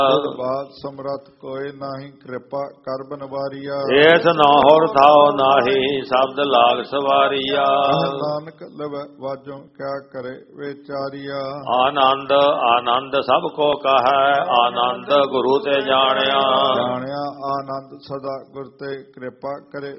ਬਾਤ ਸਮਰੱਥ ਕੋਇ ਨਾਹੀ ਕਿਰਪਾ ਕਰ ਬਨਵਾਰੀਆ ਏਸ ਨਾਹੁਰ ਥਾਉ ਨਾਹੀ ਸ਼ਬਦ ਲਾਗ ਸਵਾਰੀਆ ਨਾਨਕ ਲਵੈ ਵਾਜੋਂ ਕਿਆ ਕਰੇ ਵਿਚਾਰੀਆ ਆਨੰਦ ਆਨੰਦ ਸਭ ਕੋ ਕਹੈ ਆਨੰਦ ਗੁਰੂ ਤੇ ਜਾਣਿਆ ਜਾਣਿਆ ਆਨੰਦ ਸਦਾ ਗੁਰ ਤੇ ਕਿਰਪਾ ਕਰੇ